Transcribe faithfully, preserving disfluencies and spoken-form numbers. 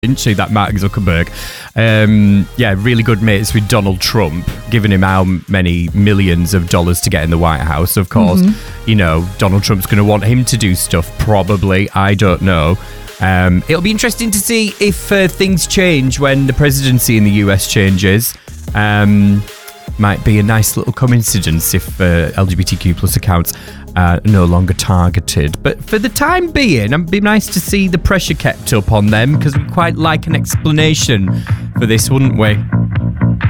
didn't she, that Mark Zuckerberg? Um, yeah, really good mates with Donald Trump, giving him how many millions of dollars to get in the White House. Of course, mm-hmm. you know, Donald Trump's going to want him to do stuff, probably. I don't know. Um, it'll be interesting to see if uh, things change when the presidency in the U S changes. Um, might be a nice little coincidence if uh, L G B T Q plus accounts are no longer targeted. But for the time being, it'd be nice to see the pressure kept up on them, because we'd quite like an explanation for this, wouldn't we?